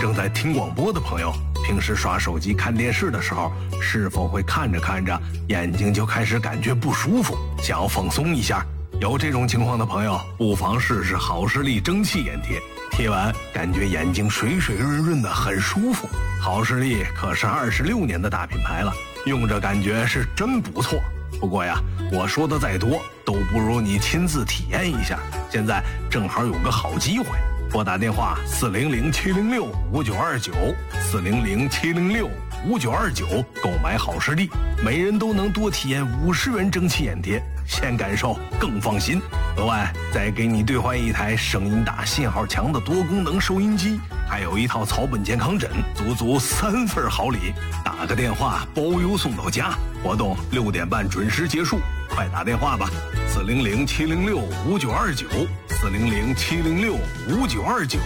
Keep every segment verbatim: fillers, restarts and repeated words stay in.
正在听广播的朋友，平时刷手机看电视的时候，是否会看着看着眼睛就开始感觉不舒服，想要放松一下？有这种情况的朋友，不妨试试好视力蒸汽眼贴，贴完感觉眼睛水水润润的，很舒服。好视力可是二十六年的大品牌了，用着感觉是真不错。不过呀，我说的再多都不如你亲自体验一下。现在正好有个好机会，拨打电话四零零七零六五九二九，四零零七零六五九二九，购买好视力，每人都能多体验五十元蒸汽眼贴，先感受更放心。额外再给你兑换一台声音大、信号强的多功能收音机，还有一套草本健康枕，足足三份好礼。打个电话包邮送到家，活动六点半准时结束，快打电话吧，四零零七零六五九二九，四零零七零六五九二九。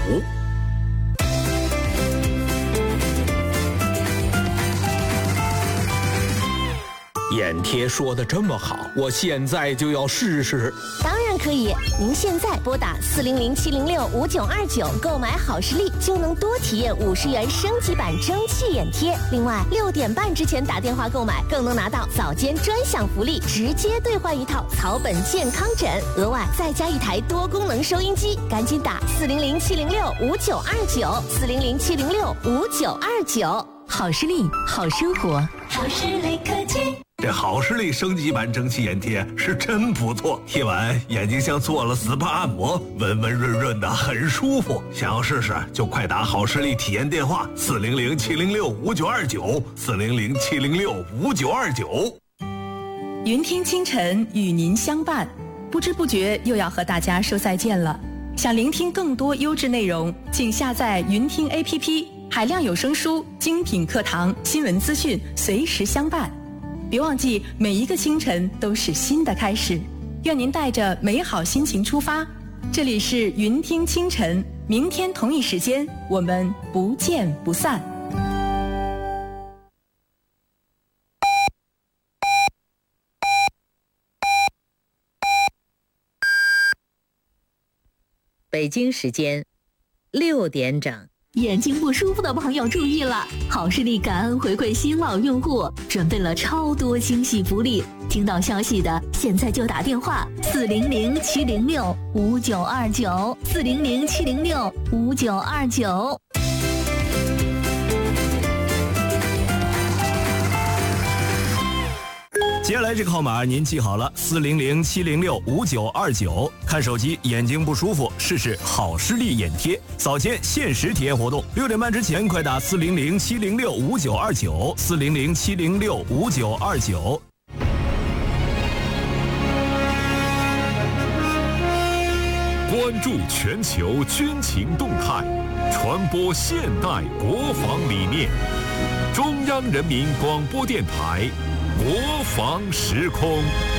眼贴说的这么好，我现在就要试试。 当然可以，您现在拨打四零零七零六五九二九购买好视力，就能多体验五十元升级版蒸汽眼贴。另外，六点半之前打电话购买，更能拿到早间专享福利，直接兑换一套草本健康枕，额外再加一台多功能收音机。赶紧打四零零七零六五九二九，四零零七零六五九二九。好视力，好生活， 好视力科技。 这好视力升级版蒸汽眼贴是真不错，贴完眼睛像做了 S P A 按摩，温温润润的，很舒服。想要试试就快打好视力体验电话四零零七零六五九二九，四零零七零六五九二九。 云听清晨与您相伴，不知不觉又要和大家说再见了。想聆听更多优质内容，请下载云听 A P P， 海量有声书、精品课堂、新闻资讯随时相伴。别忘记，每一个清晨都是新的开始。愿您带着美好心情出发。这里是云听清晨，明天同一时间我们不见不散。 北京时间六点整。 眼睛不舒服的朋友注意了，好视力感恩回馈新老用户，准备了超多惊喜福利。听到消息的现在就打电话四零零七零六五九二九，四零零七零六五九二九。 接下来这个号码您记好了，四零零七零六五九二九。看手机眼睛不舒服，试试好视力眼贴，早间限时体验活动，六点半之前快打四零零七零六五九二九，四零零七零六五九二九。 关注全球军情动态，传播现代国防理念。中央人民广播电台。国防时空。